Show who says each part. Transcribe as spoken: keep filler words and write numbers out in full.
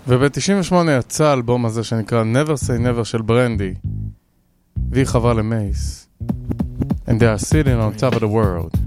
Speaker 1: וב-תשעים ושמונה יצא האלבום הזה שנקרא Never Say Never של ברנדי, והיא חברה למייס. And they are sitting on top of the world.